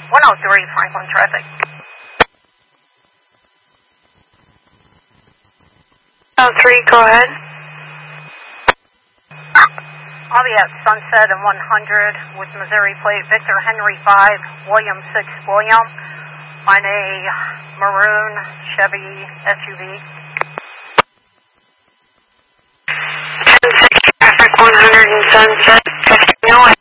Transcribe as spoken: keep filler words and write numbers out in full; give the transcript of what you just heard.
one oh three Franklin traffic. oh three, go ahead. I'll be at Sunset and one hundred with Missouri plate Victor Henry five, William six William on a maroon Chevy S U V. ten six traffic one hundred and Sunset, fifteen oh eight.